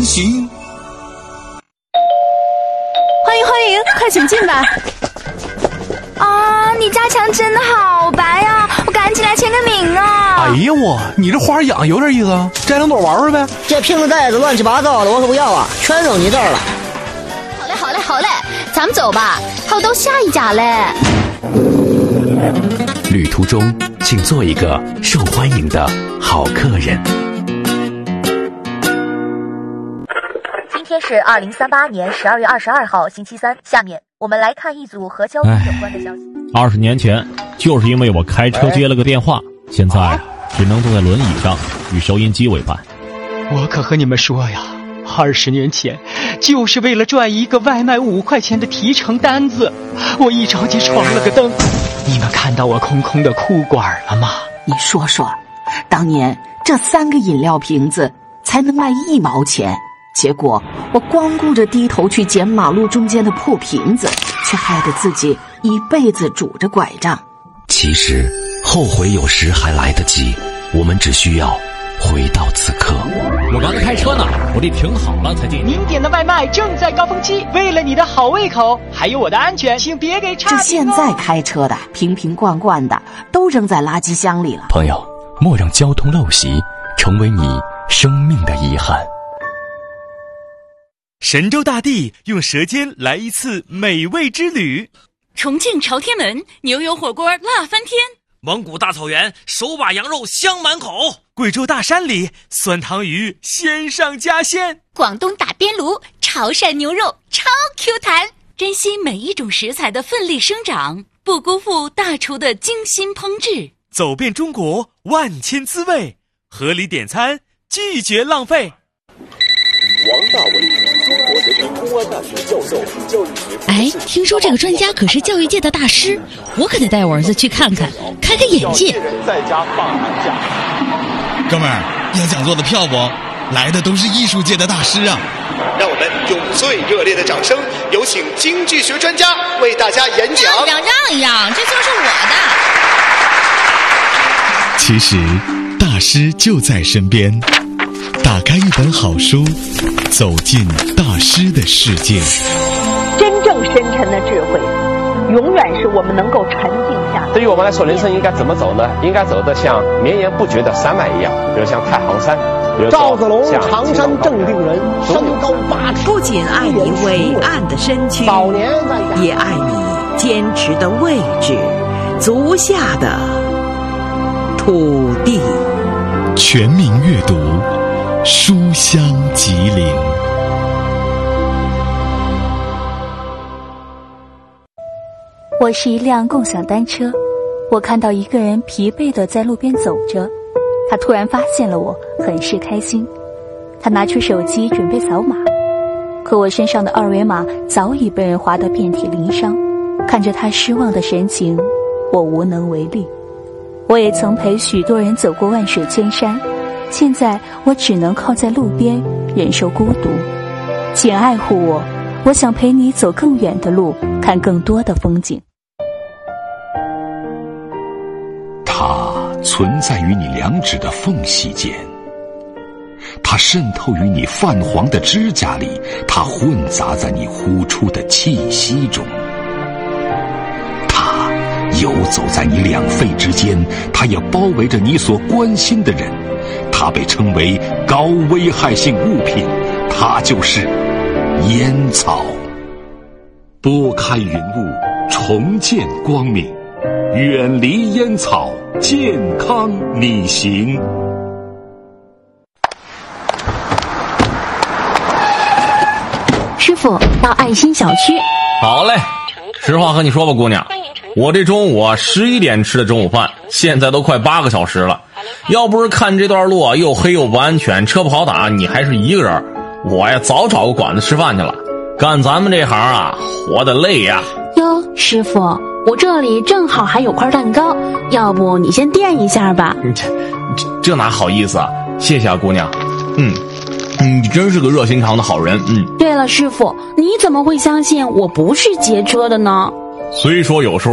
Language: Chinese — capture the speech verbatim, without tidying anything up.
行。 欢迎欢迎，快请进吧。 啊，你家墙真的好白呀、啊！我赶紧来签个名啊！ 哎呀我，你这花养有点意思啊，摘两朵玩玩呗。 这瓶子袋子乱七八糟的，我可不要啊，全扔你这儿了。 好嘞好嘞好嘞，咱们走吧，还有到下一家嘞。 旅途中，请做一个受欢迎的好客人。 今天是二零三八年十二月二十二号，星期三。下面我们来看一组和交通有关的消息。 二十年前，就是因为我开车接了个电话，现在只能坐在轮椅上与收音机为伴。 我可和你们说呀，二十年前，就是为了赚一个外卖五块钱的提成单子，我一着急闯了个灯。你们看到我空空的裤管了吗？ 你说说，当年这三个饮料瓶子才能卖一毛钱，结果我光顾着低头去捡马路中间的破瓶子，却害得自己一辈子拄着拐杖。 其实后悔有时还来得及，我们只需要回到此刻。 我刚才开车呢，我得停好了才进。 您点的外卖正在高峰期，为了你的好胃口还有我的安全，请别给差评哦。 这现在开车的瓶瓶罐罐的都扔在垃圾箱里了。 朋友，莫让交通陋习成为你生命的遗憾。 神州大地用舌尖来一次美味之旅。 重庆朝天门牛油火锅辣翻天。 蒙古大草原手把羊肉香满口。 贵州大山里酸汤鱼鲜上加鲜。 广东打边炉潮汕牛肉超 Q 弹。珍惜每一种食材的奋力生长，不辜负大厨的精心烹制。 走遍中国万千滋味，合理点餐，拒绝浪费。 王大为，中国人民公安大学教授、教育学。 哎，听说这个专家可是教育界的大师，我可得带我儿子去看看，开开眼界。 在家放寒假。 哥们儿，要讲座的票不？来的都是艺术界的大师啊！ 让我们用最热烈的掌声，有请经济学专家为大家演讲。 让让一让，这就是我的。 其实，大师就在身边。打开一本好书，走进大师的世界。 真正深沉的智慧，永远是我们能够沉静下。 对于我们来说，人生应该怎么走呢？应该走得像绵延不绝的山脉一样，比如像太行山，比如赵子龙，常山正定人，身高八尺， 不仅爱你伟岸的身躯， 早年也爱你坚持的位置，足下的土地。 全民阅读，书香吉林。 我是一辆共享单车，我看到一个人疲惫地在路边走着，他突然发现了我，很是开心。他拿出手机准备扫码，可我身上的二维码早已被人划得遍体鳞伤。看着他失望的神情，我无能为力。我也曾陪许多人走过万水千山，现在我只能靠在路边忍受孤独。请爱护我，我想陪你走更远的路，看更多的风景。 它存在于你两指的缝隙间，它渗透于你泛黄的指甲里，它混杂在你呼出的气息中，它游走在你两肺之间，它也包围着你所关心的人。它被称为高危害性物品，它就是烟草。拨开云雾，重见光明，远离烟草，健康你行。 师傅，到爱心小区。 好嘞，实话和你说吧，姑娘，我这中午啊十一点吃的中午饭，现在都快八个小时了。要不是看这段路啊又黑又不安全，车不好打，你还是一个人，我呀早找个馆子吃饭去了。干咱们这行啊，活得累呀。 哟，师傅，我这里正好还有块蛋糕，要不你先垫一下吧。 这这这哪好意思啊，谢谢啊姑娘。嗯你真是个热心肠的好人。嗯。 对了，师傅，你怎么会相信我不是劫车的呢？ 虽说有时候